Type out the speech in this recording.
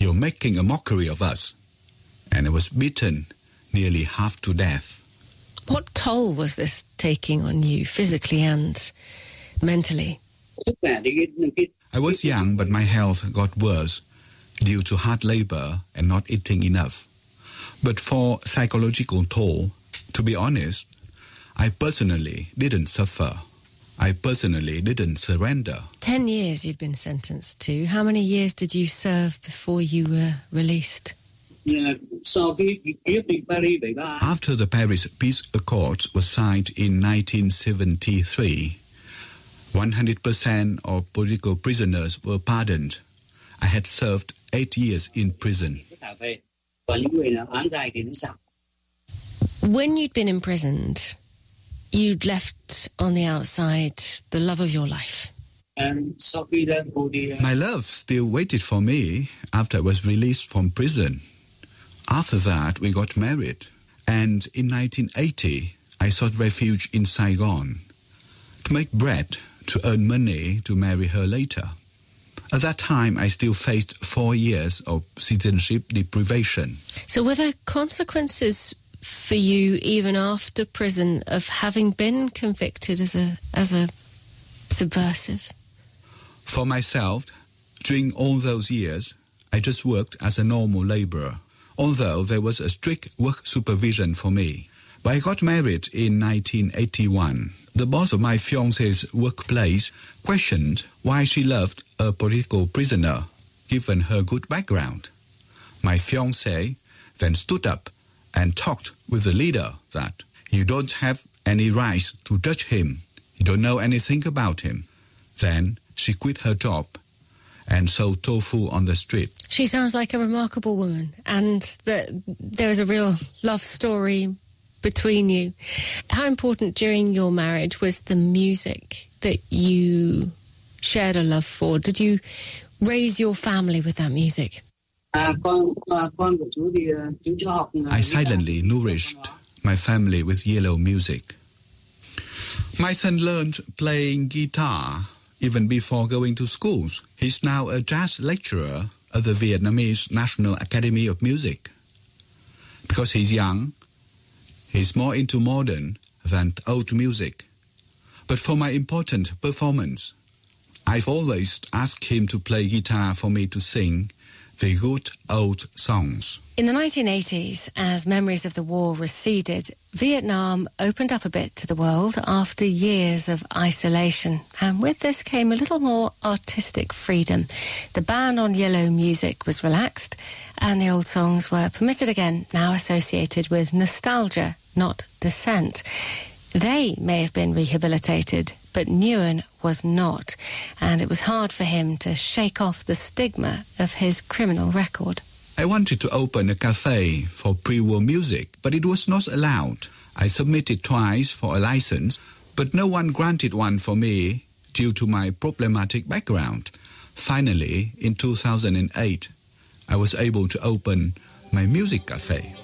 "You're making a mockery of us." And I was beaten nearly half to death. What toll was this taking on you, physically and mentally? I was young, but my health got worse due to hard labor and not eating enough. But for psychological toll, to be honest, I personally didn't suffer. I personally didn't surrender. 10 years you'd been sentenced to. How many years did you serve before you were released? After the Paris Peace Accords was signed in 1973, 100% of political prisoners were pardoned. I had served 8 years in prison. When you'd been imprisoned, you'd left on the outside the love of your life. My love still waited for me after I was released from prison. After that, we got married. And in 1980, I sought refuge in Saigon to make bread, to earn money to marry her later. At that time, I still faced 4 years of citizenship deprivation. So were there consequences for you even after prison of having been convicted as a subversive? For myself, during all those years, I just worked as a normal laborer, although there was a strict work supervision for me. But I got married in 1981. The boss of my fiancée's workplace questioned why she loved a political prisoner, given her good background. My fiancé then stood up and talked with the leader that you don't have any rights to judge him. You don't know anything about him. Then she quit her job and sold tofu on the street. She sounds like a remarkable woman, and there is a real love story between you. How important during your marriage was the music that you shared a love for? Did you raise your family with that music? I silently nourished my family with yellow music. My son learned playing guitar even before going to schools. He's now a jazz lecturer at the Vietnamese National Academy of Music. Because he's young, he's more into modern than old music. But for my important performance, I've always asked him to play guitar for me to sing the good old songs. In the 1980s, as memories of the war receded, Vietnam opened up a bit to the world after years of isolation. And with this came a little more artistic freedom. The ban on yellow music was relaxed, and the old songs were permitted again, now associated with nostalgia, not dissent. They may have been rehabilitated, but Nguyen was not, and it was hard for him to shake off the stigma of his criminal record. I wanted to open a cafe for pre-war music, but it was not allowed. I submitted twice for a license, but no one granted one for me due to my problematic background. Finally, in 2008, I was able to open my music cafe.